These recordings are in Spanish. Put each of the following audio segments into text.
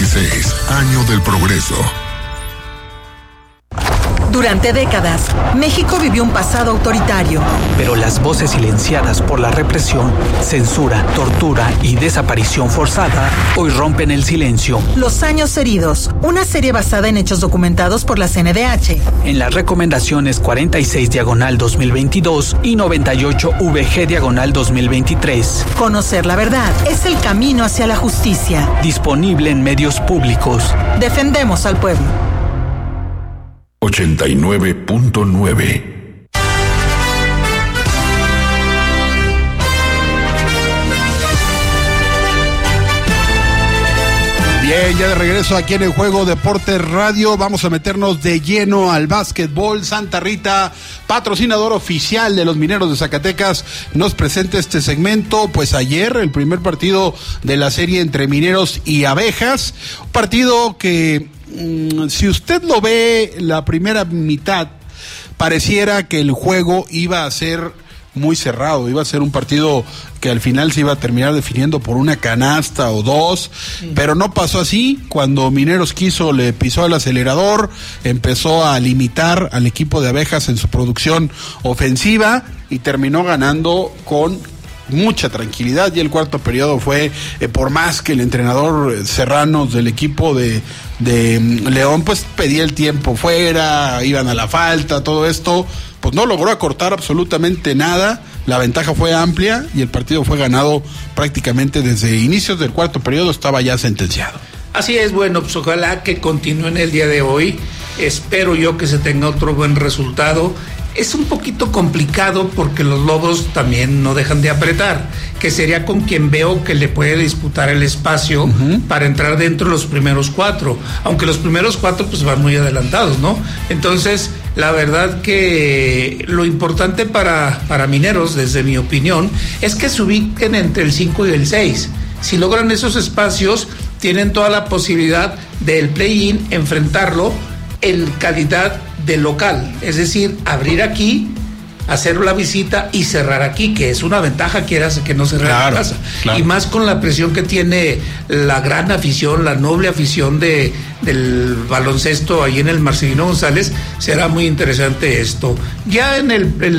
2026, año del progreso. Durante décadas, México vivió un pasado autoritario. Pero las voces silenciadas por la represión, censura, tortura y desaparición forzada hoy rompen el silencio. Los años heridos, una serie basada en hechos documentados por la CNDH. En las recomendaciones 46/2022 y 98/VG/2023. Conocer la verdad es el camino hacia la justicia. Disponible en medios públicos. Defendemos al pueblo. 89.9. Bien, ya de regreso aquí en el Juego Deportes Radio. Vamos a meternos de lleno al básquetbol. Santa Rita, patrocinador oficial de los Mineros de Zacatecas, nos presenta este segmento. Pues ayer el primer partido de la serie entre Mineros y Abejas, un partido que si usted lo ve la primera mitad, pareciera que el juego iba a ser muy cerrado, iba a ser un partido que al final se iba a terminar definiendo por una canasta o dos, pero no pasó así. Cuando Mineros quiso, le pisó el acelerador, empezó a limitar al equipo de Abejas en su producción ofensiva y terminó ganando con mucha tranquilidad. Y el cuarto periodo fue, por más que el entrenador Serranos del equipo de León pues pedía el tiempo fuera, iban a la falta, todo esto, pues no logró acortar absolutamente nada. La ventaja fue amplia y el partido fue ganado prácticamente desde inicios del cuarto periodo, estaba ya sentenciado. Así es, bueno, pues ojalá que continúen el día de hoy. Espero yo que se tenga otro buen resultado. Es un poquito complicado porque los Lobos también no dejan de apretar, que sería con quien veo que le puede disputar el espacio para entrar dentro de los primeros cuatro, aunque los primeros cuatro pues van muy adelantados, ¿no? Entonces, la verdad que lo importante para Mineros, desde mi opinión, es que se ubiquen entre el 5 y el 6. Si logran esos espacios, tienen toda la posibilidad del play-in enfrentarlo en calidad de local, es decir, abrir aquí, hacer la visita y cerrar aquí, que es una ventaja, quieras que no cerrar en casa. Claro. Y más con la presión que tiene la gran afición, la noble afición del baloncesto ahí en el Marcelino González, será muy interesante esto. Ya en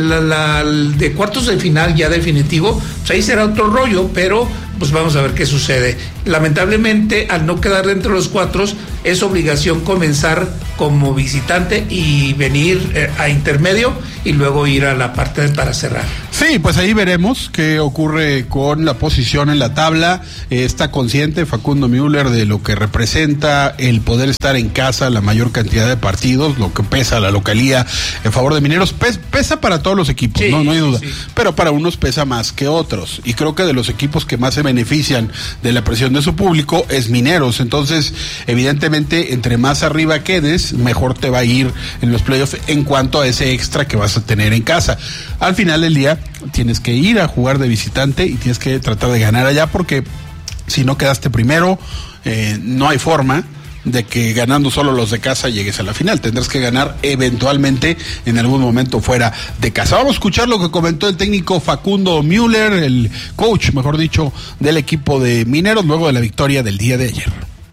el de cuartos de final, ya definitivo, pues ahí será otro rollo, pero pues vamos a ver qué sucede. Lamentablemente, al no quedar dentro de los cuatro, es obligación comenzar como visitante y venir a intermedio y luego ir a la parte para cerrar. Sí, pues ahí veremos qué ocurre con la posición en la tabla. Está consciente Facundo Müller de lo que representa el poder estar en casa la mayor cantidad de partidos, lo que pesa la localía en favor de Mineros. Pesa para todos los equipos, sí, no hay duda, sí. Pero para unos pesa más que otros. Y creo que de los equipos que más se benefician de la presión de su público es Mineros. Entonces, evidentemente, entre más arriba quedes, mejor te va a ir en los playoffs en cuanto a ese extra que vas a tener en casa. Al final del día tienes que ir a jugar de visitante y tienes que tratar de ganar allá, porque si no quedaste primero, no hay forma de que ganando solo los de casa llegues a la final. Tendrás que ganar eventualmente en algún momento fuera de casa. Vamos a escuchar lo que comentó el técnico Facundo Müller, el coach, mejor dicho, del equipo de Mineros luego de la victoria del día de ayer.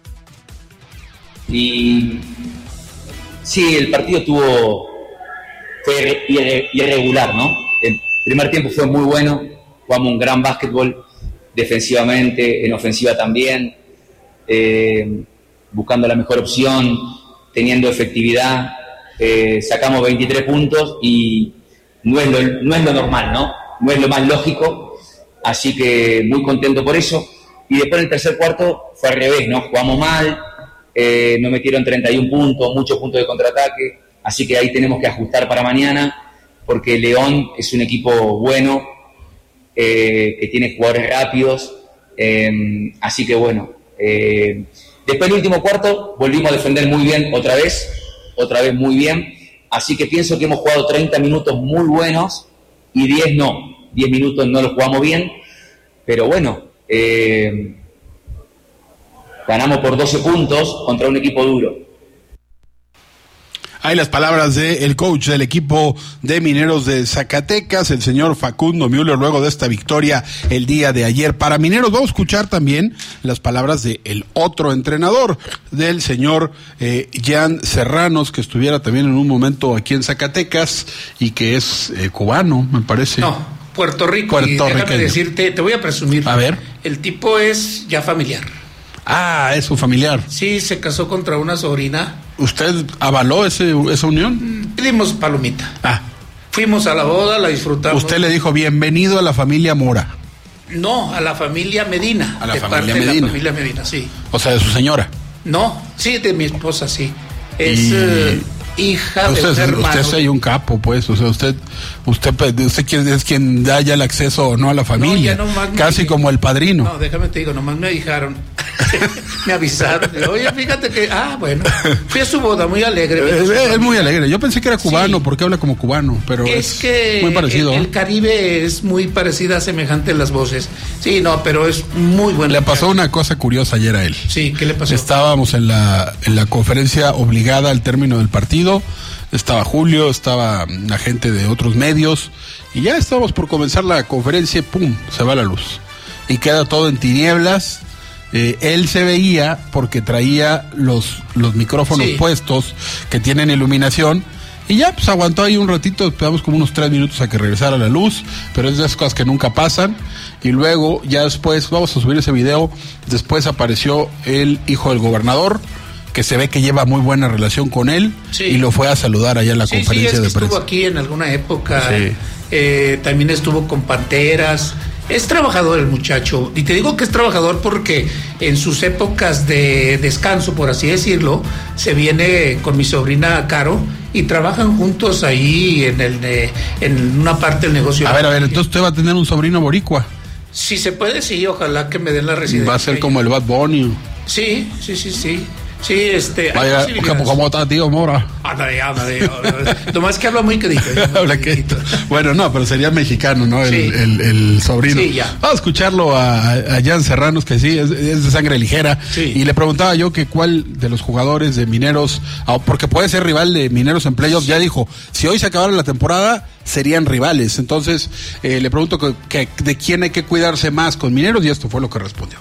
Y sí, el partido fue irregular, ¿no? El primer tiempo fue muy bueno, jugamos un gran básquetbol defensivamente, en ofensiva también, buscando la mejor opción, teniendo efectividad, sacamos 23 puntos y no es lo normal, ¿no? No es lo más lógico, así que muy contento por eso. Y después en el tercer cuarto fue al revés, ¿no? Jugamos mal, nos metieron 31 puntos, muchos puntos de contraataque, así que ahí tenemos que ajustar para mañana, porque León es un equipo bueno, que tiene jugadores rápidos, así que bueno, después del último cuarto volvimos a defender muy bien otra vez muy bien, así que pienso que hemos jugado 30 minutos muy buenos y 10 minutos no los jugamos bien, pero bueno, ganamos por 12 puntos contra un equipo duro. Hay las palabras del coach del equipo de Mineros de Zacatecas, el señor Facundo Müller, luego de esta victoria el día de ayer para Mineros. Vamos a escuchar también las palabras del otro entrenador, del señor Jan Serranos, que estuviera también en un momento aquí en Zacatecas y que es cubano, me parece. No, Puerto Rico. Y déjame decirte, te voy a presumir. A ver. El tipo es ya familiar. Ah, es un familiar. Sí, se casó contra una sobrina. ¿Usted avaló esa unión? Pedimos palomita. Ah. Fuimos a la boda, la disfrutamos. Usted le dijo bienvenido a la familia Mora. No, a la familia Medina. A la de familia parte Medina. De la familia Medina, sí. O sea, de su señora. No, sí, de mi esposa, sí. Es hija de un hermano. Usted es un capo, pues. O sea, usted es quien da ya el acceso no a la familia. No, casi como el padrino. No, déjame te digo, nomás me dijeron. Me avisaron. Oye, fíjate que. Bueno. Fui a su boda, muy alegre. Es muy alegre. Yo pensé que era cubano, sí, porque habla como cubano, pero es que muy parecido. El Caribe es muy parecida, semejante en las voces. Sí, no, pero es muy bueno. Le pasó una cosa curiosa ayer a él. Sí, ¿qué le pasó? Estábamos en la conferencia obligada al término del partido. Estaba Julio, estaba la gente de otros medios, y ya estábamos por comenzar la conferencia, ¡pum!, se va la luz. Y queda todo en tinieblas. Él se veía porque traía los micrófonos puestos que tienen iluminación, y ya pues aguantó ahí un ratito, esperamos como unos 3 minutos a que regresara la luz, pero es de esas cosas que nunca pasan. Y luego ya después, vamos a subir ese video, después apareció el hijo del gobernador, que se ve que lleva muy buena relación con él, y lo fue a saludar allá en la conferencia de prensa. Estuvo aquí en alguna época, también estuvo con Panteras. Es trabajador el muchacho, y te digo que es trabajador porque en sus épocas de descanso, por así decirlo, se viene con mi sobrina Caro y trabajan juntos ahí en una parte del negocio. A ver, entonces usted va a tener un sobrino boricua. Si se puede, sí, ojalá que me den la residencia. Va a ser como el Bad Bunny. Sí. Sí, vaya, ¿cómo está, tío Mora? Ándale. Nomás que habla muy quedito. Bueno, no, pero sería mexicano, ¿no? El sobrino. Sí, ya. Vamos a escucharlo a Jan Serranos, que sí, es de sangre ligera. Sí. Y le preguntaba yo que cuál de los jugadores de Mineros, porque puede ser rival de Mineros en playoffs, ya dijo, si hoy se acabara la temporada, serían rivales. Entonces, le pregunto que de quién hay que cuidarse más con Mineros, y esto fue lo que respondió.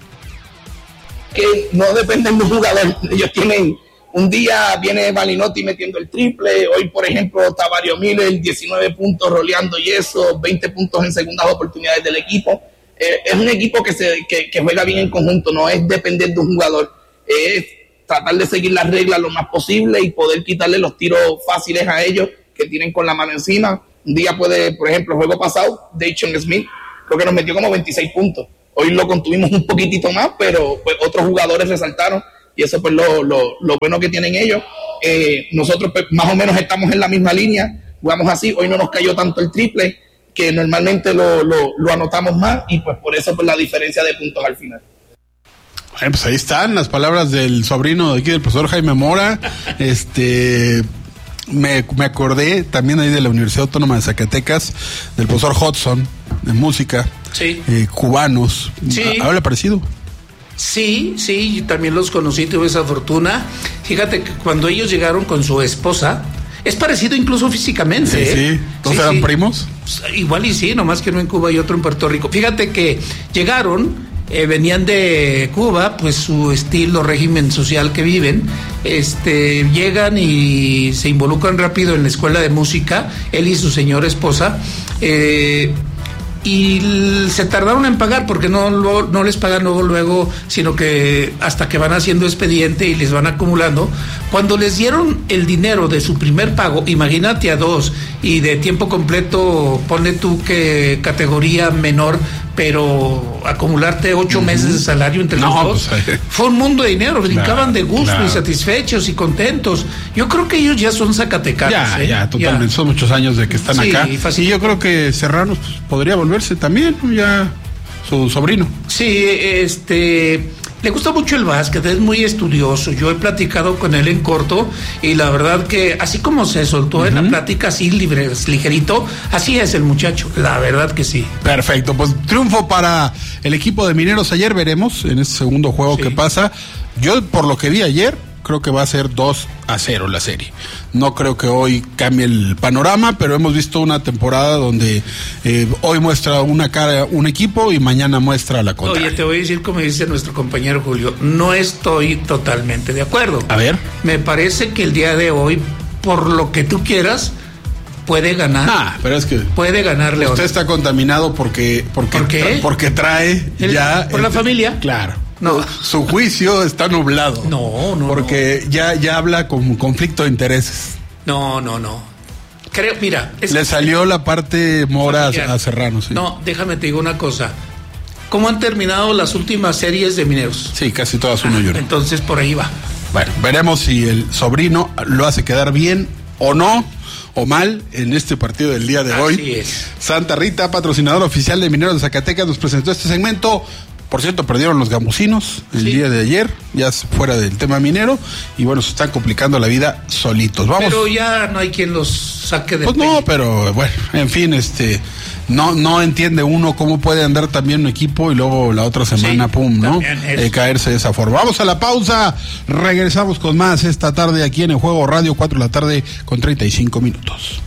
Que no dependen de un jugador. Ellos tienen un día, viene Malinotti metiendo el triple, hoy por ejemplo Tavario Miller 19 puntos roleando y eso, 20 puntos en segundas oportunidades del equipo. Es un equipo que juega bien en conjunto, no es depender de un jugador, es tratar de seguir las reglas lo más posible y poder quitarle los tiros fáciles a ellos que tienen con la mano encima. Un día puede, por ejemplo, el juego pasado, Dayton Smith creo que nos metió como 26 puntos. Hoy lo contuvimos un poquitito más, pero pues otros jugadores resaltaron, y eso pues lo bueno que tienen ellos. Nosotros pues más o menos estamos en la misma línea, jugamos así, hoy no nos cayó tanto el triple, que normalmente lo anotamos más, y pues por eso pues la diferencia de puntos al final. Pues ahí están las palabras del sobrino de aquí del profesor Jaime Mora. Me acordé también ahí de la Universidad Autónoma de Zacatecas, del profesor Hudson, de música, cubanos. Sí. ¿Habla parecido? Sí, yo también los conocí, tuve esa fortuna. Fíjate que cuando ellos llegaron con su esposa, es parecido incluso físicamente. Sí. ¿Todos eran primos? Pues, igual y sí, nomás que uno en Cuba y otro en Puerto Rico. Fíjate que llegaron... venían de Cuba, pues su estilo, régimen social que viven, llegan y se involucran rápido en la escuela de música, él y su señora esposa, y se tardaron en pagar porque no les pagan luego, sino que hasta que van haciendo expediente y les van acumulando. Cuando les dieron el dinero de su primer pago, imagínate a 2 y de tiempo completo, ponle tú que categoría menor, pero acumularte 8 meses de salario entre los dos, pues, fue un mundo de dinero, brincaban de gusto y satisfechos y contentos. Yo creo que ellos ya son zacatecanos. Ya, totalmente, son muchos años de que están acá. Y yo creo que Serranos pues, podría volverse también, ya su sobrino. Sí, le gusta mucho el básquet, es muy estudioso. Yo he platicado con él en corto y la verdad que así como se soltó en la plática, así ligerito, así es el muchacho, la verdad que sí. Perfecto, pues triunfo para el equipo de Mineros ayer, veremos en ese segundo juego que pasa. Yo por lo que vi ayer, creo que va a ser 2-0 la serie. No creo que hoy cambie el panorama, pero hemos visto una temporada donde hoy muestra una cara un equipo y mañana muestra la contraria. Oye, te voy a decir como dice nuestro compañero Julio, no estoy totalmente de acuerdo. A ver. Me parece que el día de hoy, por lo que tú quieras, puede ganar. Pero es que puede ganar León. Usted está contaminado porque trae por la familia. Claro. No. Su juicio está nublado. No. Porque ya habla con conflicto de intereses. No. Creo, mira. Le salió la parte mora a Serrano, sí. No, déjame te digo una cosa. ¿Cómo han terminado las últimas series de Mineros? Sí, casi todas 1-1. Entonces por ahí va. Bueno, veremos si el sobrino lo hace quedar bien o no, o mal, en este partido del día de hoy. Así es. Santa Rita, patrocinador oficial de Mineros de Zacatecas, nos presentó este segmento. Por cierto, perdieron los gamusinos el día de ayer, ya fuera del tema minero, y bueno, se están complicando la vida solitos. Vamos. Pero ya no hay quien los saque de. Pues no, pero bueno, en fin, no entiende uno cómo puede andar también un equipo y luego la otra semana, ¿no? Caerse de esa forma. Vamos a la pausa, regresamos con más esta tarde aquí en El Juego Radio, 4 de la tarde con 35 minutos.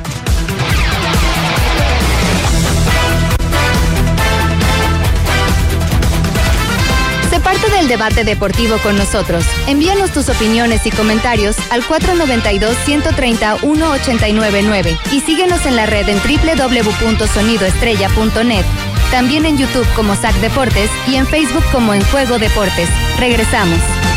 Parte del debate deportivo con nosotros. Envíanos tus opiniones y comentarios al 492-130-1899 y síguenos en la red en www.sonidoestrella.net. También en YouTube como SAC Deportes y en Facebook como En Juego Deportes. Regresamos.